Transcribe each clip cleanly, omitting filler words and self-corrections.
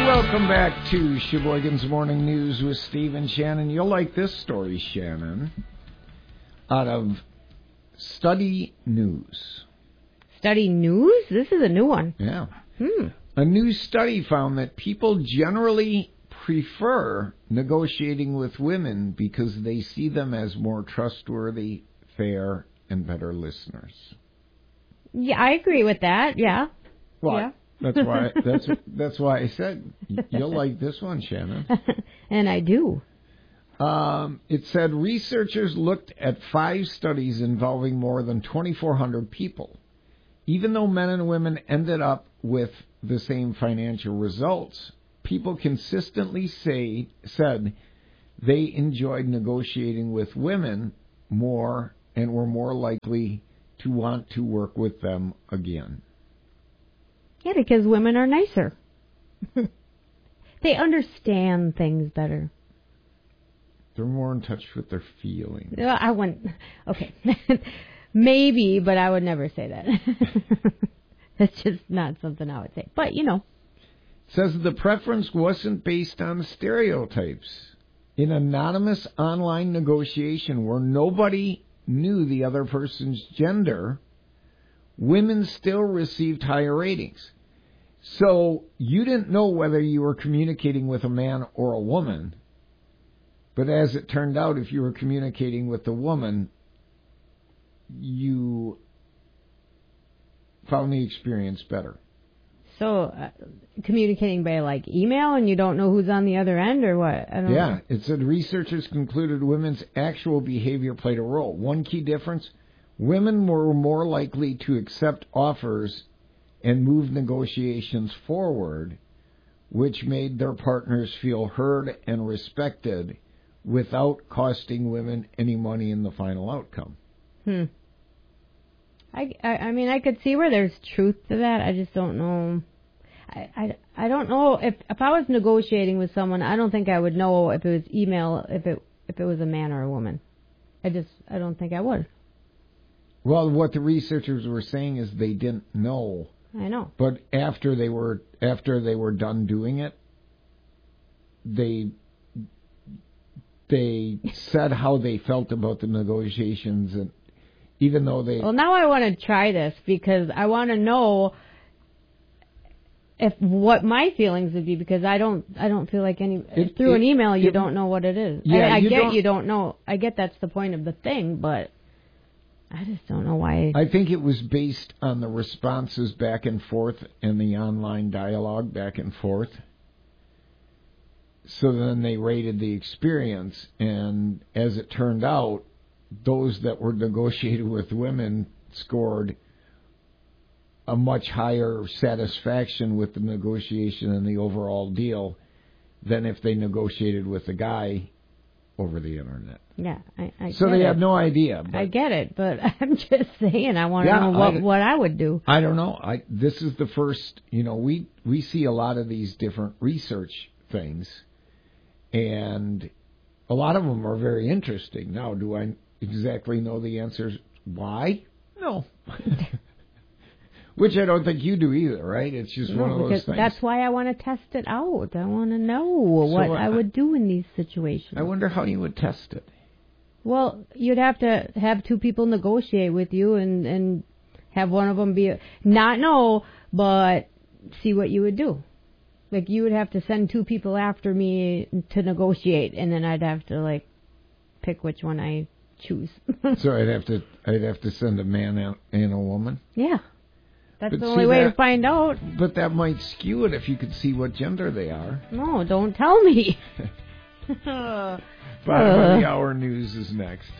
Welcome back to Sheboygan's Morning News with Steve and Shannon. You'll like this story, Shannon, out of Study News. Study News? This is a new one. Yeah. A new study found that people generally prefer negotiating with women because they see them as more trustworthy, fair, and better listeners. Yeah, I agree with that. Yeah. Well, yeah. That's why I said you'll like this one, Shannon. And I do. It said researchers looked at 5 studies involving more than 2,400 people. Even though men and women ended up with the same financial results, people consistently said they enjoyed negotiating with women more and were more likely to want to work with them again. Yeah, because women are nicer. They understand things better. They're more in touch with their feelings. I wouldn't. Okay. Maybe, but I would never say that. That's just not something I would say. But, you know. It says the preference wasn't based on stereotypes. In anonymous online negotiation where nobody knew the other person's gender, women still received higher ratings. So you didn't know whether you were communicating with a man or a woman. But as it turned out, if you were communicating with a woman, you found the experience better. So communicating by like email and you don't know who's on the other end or what? I don't know. It said researchers concluded women's actual behavior played a role. One key difference, women were more likely to accept offers and move negotiations forward, which made their partners feel heard and respected without costing women any money in the final outcome. I mean, I could see where there's truth to that. I just don't know. I don't know if I was negotiating with someone, I don't think I would know if it was email, if it was a man or a woman. I don't think I would. Well, what the researchers were saying is they didn't know. I know. But after they were done doing it, they said how they felt about the negotiations, and even though they... Well, now I want to try this because I want to know what my feelings would be, because I don't feel like through an email you don't know what it is. Yeah, you don't know. I get that's the point of the thing, but I just don't know why. I think it was based on the responses back and forth and the online dialogue back and forth. So then they rated the experience, and as it turned out, those that were negotiated with women scored a much higher satisfaction with the negotiation and the overall deal than if they negotiated with a guy over the internet. Yeah, I so get they it. have no idea. I get it, but I'm just saying I want to know what I would do. I don't know. This is the first, we see a lot of these different research things, and a lot of them are very interesting. Now, do I exactly know the answers why? No. Which I don't think you do either, right? It's just one of those things. That's why I want to test it out. I want to know what I would do in these situations. I wonder how you would test it. Well, you'd have to have 2 people negotiate with you and have one of them but see what you would do. Like, you would have to send 2 people after me to negotiate, and then I'd have to, pick which one I choose. So I'd have to send a man and a woman? Yeah. That's the only way to find out. But that might skew it if you could see what gender they are. No, don't tell me. Bottom of the hour news is next.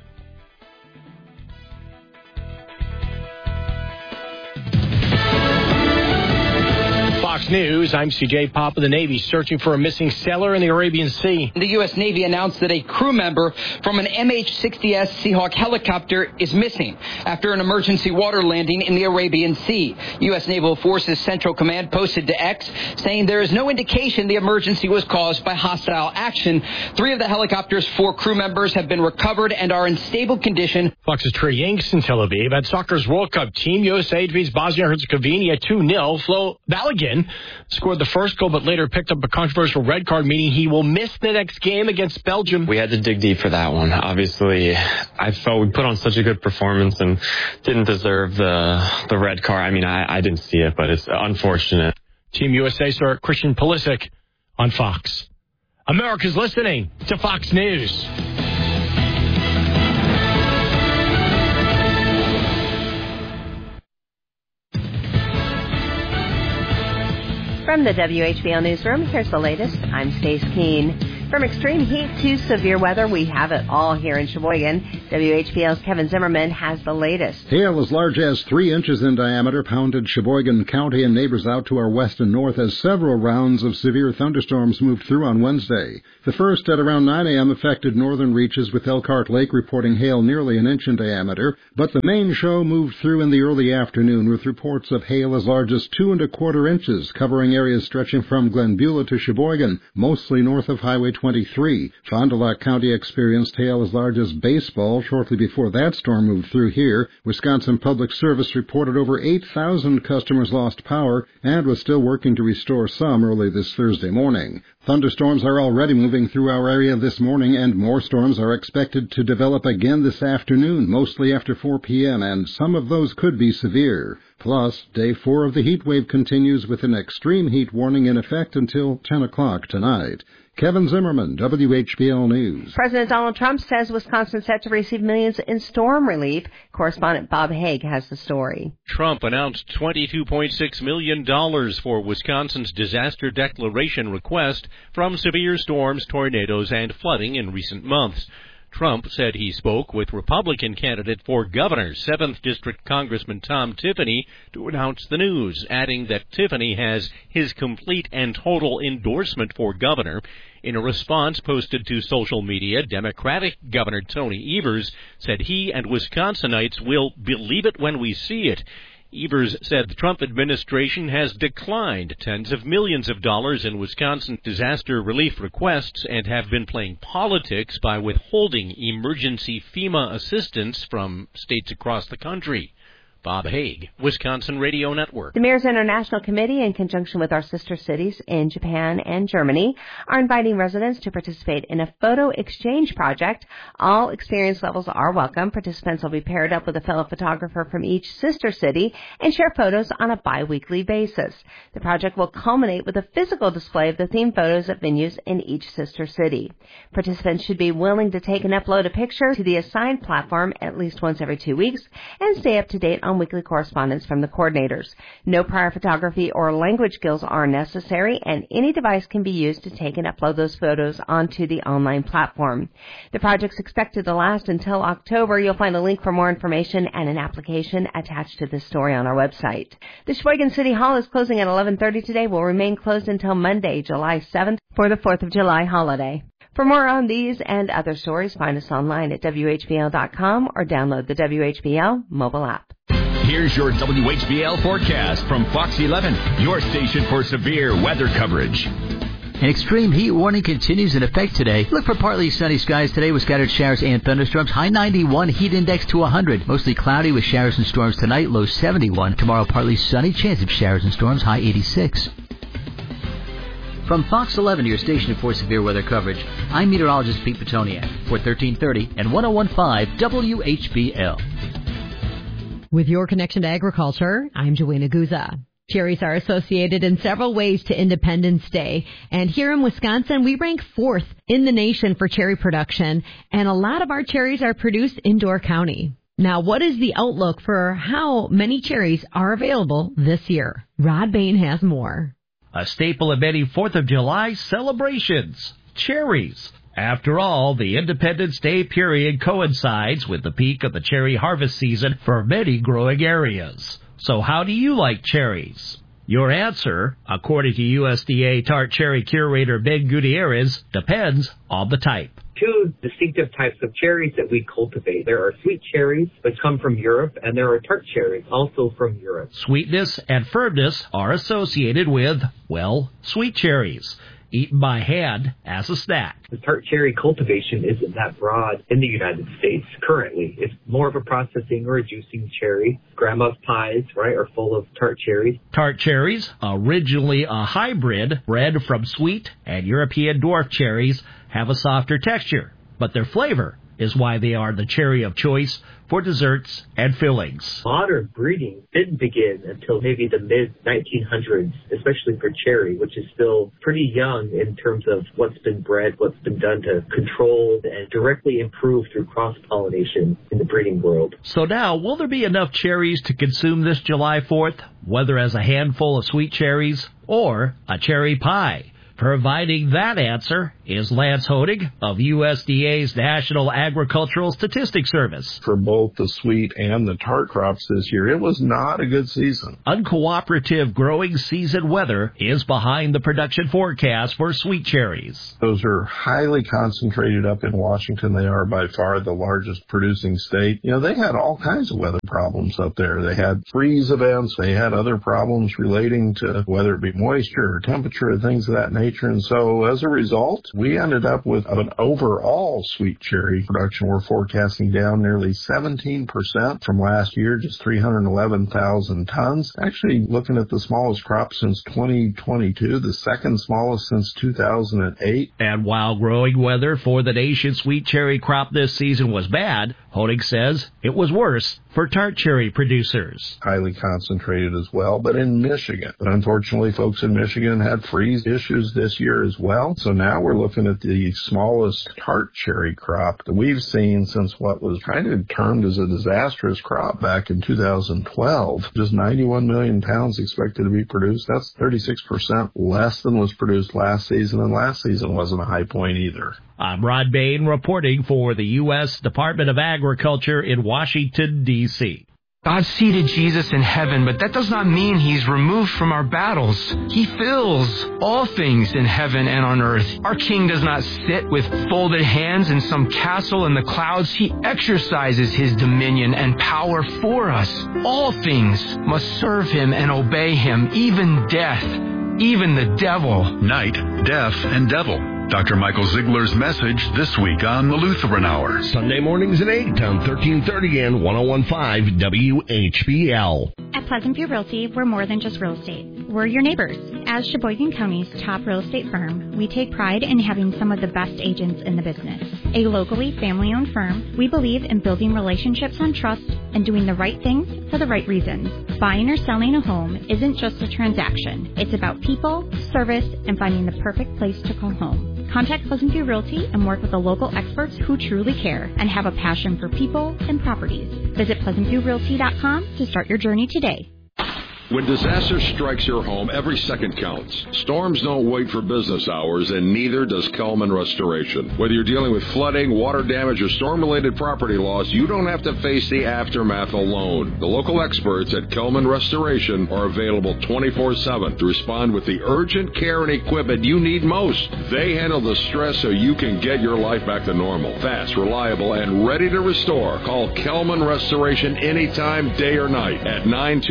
Fox News, I'm C.J. Papa. The Navy searching for a missing sailor in the Arabian Sea. The U.S. Navy announced that a crew member from an MH-60S Seahawk helicopter is missing after an emergency water landing in the Arabian Sea. U.S. Naval Forces Central Command posted to X saying there is no indication the emergency was caused by hostile action. 3 of the helicopter's 4 crew members have been recovered and are in stable condition. Fox's Trey Yanks in Tel Aviv. At soccer's World Cup team, USA defeats Bosnia-Herzegovina 2-0. Flo Balogun Sheboygan. Scored the first goal, but later picked up a controversial red card, meaning he will miss the next game against Belgium. We had to dig deep for that one. Obviously, I felt we put on such a good performance and didn't deserve the red card. I mean, I didn't see it, but it's unfortunate. Team USA star Christian Pulisic on Fox. America's listening to Fox News. From the WHBL Newsroom, here's the latest. I'm Stace Keene. From extreme heat to severe weather, we have it all here in Sheboygan. WHBL's Kevin Zimmerman has the latest. Hail as large as 3 inches in diameter pounded Sheboygan County and neighbors out to our west and north as several rounds of severe thunderstorms moved through on Wednesday. The first at around 9 a.m. affected northern reaches with Elkhart Lake reporting hail nearly an inch in diameter, but the main show moved through in the early afternoon with reports of hail as large as 2 1/4 inches, covering areas stretching from Glenbeulah to Sheboygan, mostly north of Highway 23. Fond du Lac County experienced hail as large as baseball shortly before that storm moved through here. Wisconsin Public Service reported over 8,000 customers lost power and was still working to restore some early this Thursday morning. Thunderstorms are already moving through our area this morning, and more storms are expected to develop again this afternoon, mostly after 4 p.m., and some of those could be severe. Plus, Day 4 of the heat wave continues with an extreme heat warning in effect until 10 o'clock tonight. Kevin Zimmerman, WHBL News. President Donald Trump says Wisconsin is set to receive millions in storm relief. Correspondent Bob Haig has the story. Trump announced $22.6 million for Wisconsin's disaster declaration request from severe storms, tornadoes, and flooding in recent months. Trump said he spoke with Republican candidate for governor, 7th District Congressman Tom Tiffany, to announce the news, adding that Tiffany has his complete and total endorsement for governor. In a response posted to social media, Democratic Governor Tony Evers said he and Wisconsinites will believe it when we see it. Evers said the Trump administration has declined tens of millions of dollars in Wisconsin disaster relief requests and have been playing politics by withholding emergency FEMA assistance from states across the country. Bob Haig, Wisconsin Radio Network. The Mayor's International Committee, in conjunction with our sister cities in Japan and Germany, are inviting residents to participate in a photo exchange project. All experience levels are welcome. Participants will be paired up with a fellow photographer from each sister city and share photos on a bi-weekly basis. The project will culminate with a physical display of the themed photos at venues in each sister city. Participants should be willing to take and upload a picture to the assigned platform at least once every 2 weeks and stay up to date on weekly correspondence from the coordinators. No prior photography or language skills are necessary, and any device can be used to take and upload those photos onto the online platform. The project's expected to last until October. You'll find a link for more information and an application attached to this story on our website. The Sheboygan City Hall is closing at 11:30 today. Will remain closed until Monday, July 7th for the 4th of July holiday. For more on these and other stories, find us online at WHBL.com or download the WHBL mobile app. Here's your WHBL forecast from Fox 11, your station for severe weather coverage. An extreme heat warning continues in effect today. Look for partly sunny skies today with scattered showers and thunderstorms. High 91, heat index to 100. Mostly cloudy with showers and storms tonight, low 71. Tomorrow partly sunny, chance of showers and storms, high 86. From Fox 11, your station for severe weather coverage, I'm meteorologist Pete Petoniak for 1330 and 101.5 WHBL. With your connection to agriculture, I'm Joanna Guza. Cherries are associated in several ways to Independence Day. And here in Wisconsin, we rank 4th in the nation for cherry production. And a lot of our cherries are produced in Door County. Now, what is the outlook for how many cherries are available this year? Rod Bain has more. A staple of many 4th of July celebrations, cherries. After all, the Independence Day period coincides with the peak of the cherry harvest season for many growing areas. So how do you like cherries? Your answer, according to USDA tart cherry curator Ben Gutierrez, depends on the type. Two distinctive types of cherries that we cultivate. There are sweet cherries that come from Europe, and there are tart cherries also from Europe. Sweetness and firmness are associated with, well, sweet cherries. eaten by hand as a snack. The tart cherry cultivation isn't that broad in the United States currently. It's more of a processing or a juicing cherry. Grandma's pies, right, are full of tart cherries. Tart cherries, originally a hybrid bred from sweet and European dwarf cherries, have a softer texture, but their flavor is why they are the cherry of choice for desserts and fillings. Modern breeding didn't begin until maybe the mid-1900s, especially for cherry, which is still pretty young in terms of what's been bred, what's been done to control and directly improve through cross-pollination in the breeding world. So now, will there be enough cherries to consume this July 4th, whether as a handful of sweet cherries or a cherry pie? Providing that answer is Lance Hodig of USDA's National Agricultural Statistics Service. For both the sweet and the tart crops this year, it was not a good season. Uncooperative growing season weather is behind the production forecast for sweet cherries. Those are highly concentrated up in Washington. They are by far the largest producing state. You know, they had all kinds of weather problems up there. They had freeze events. They had other problems relating to whether it be moisture or temperature and things of that nature. And so as a result, we ended up with an overall sweet cherry production. We're forecasting down nearly 17% from last year, just 311,000 tons. Actually, looking at the smallest crop since 2022, the second smallest since 2008. And while growing weather for the nation's sweet cherry crop this season was bad, Honig says it was worse for tart cherry producers. Highly concentrated as well, but in Michigan. But unfortunately, folks in Michigan had freeze issues this year as well. So now we're looking at the smallest tart cherry crop that we've seen since what was kind of termed as a disastrous crop back in 2012. Just 91 million pounds expected to be produced. That's 36% less than was produced last season, and last season wasn't a high point either. I'm Rod Bain reporting for the U.S. Department of Agriculture in Washington, D.C. God seated Jesus in heaven, but that does not mean he's removed from our battles. He fills all things in heaven and on earth. Our King does not sit with folded hands in some castle in the clouds. He exercises his dominion and power for us. All things must serve him and obey him, even death, even the devil. Night, death, and devil. Dr. Michael Ziegler's message this week on the Lutheran Hour. Sunday mornings at 8 on 1330 and 101.5 WHBL. At Pleasant View Realty, we're more than just real estate. We're your neighbors. As Sheboygan County's top real estate firm, we take pride in having some of the best agents in the business. A locally family-owned firm, we believe in building relationships on trust and doing the right things for the right reasons. Buying or selling a home isn't just a transaction. It's about people, service, and finding the perfect place to call home. Contact Pleasant View Realty and work with the local experts who truly care and have a passion for people and properties. Visit PleasantViewRealty.com to start your journey today. When disaster strikes your home, every second counts. Storms don't wait for business hours, and neither does Kelman Restoration. Whether you're dealing with flooding, water damage, or storm-related property loss, you don't have to face the aftermath alone. The local experts at Kelman Restoration are available 24/7 to respond with the urgent care and equipment you need most. They handle the stress so you can get your life back to normal. Fast, reliable, and ready to restore. Call Kelman Restoration anytime, day or night, at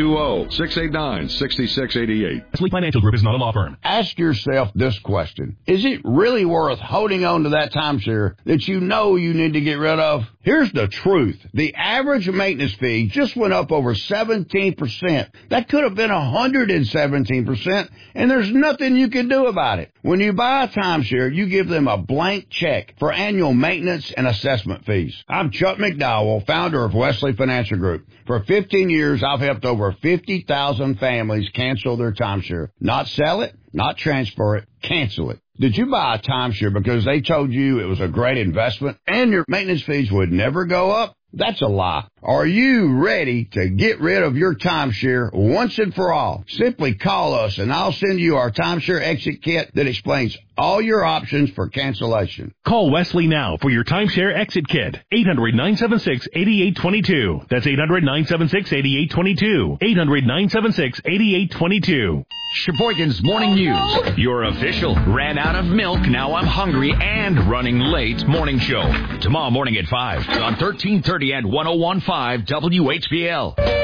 920-689-6688. Wesley Financial Group is not a law firm. Ask yourself this question. Is it really worth holding on to that timeshare that you know you need to get rid of? Here's the truth. The average maintenance fee just went up over 17%. That could have been 117%, and there's nothing you can do about it. When you buy a timeshare, you give them a blank check for annual maintenance and assessment fees. I'm Chuck McDowell, founder of Wesley Financial Group. For 15 years, I've helped over 50,000 families cancel their timeshare. Not sell it, not transfer it, cancel it. Did you buy a timeshare because they told you it was a great investment and your maintenance fees would never go up? That's a lie. Are you ready to get rid of your timeshare once and for all? Simply call us and I'll send you our timeshare exit kit that explains all your options for cancellation. Call Wesley now for your timeshare exit kit. 800-976-8822. That's 800-976-8822. 800-976-8822. Sheboygan's Morning News. Your official ran out of milk, now I'm hungry, and running late morning show. Tomorrow morning at 5 on 1330 and 101.5 WHBL.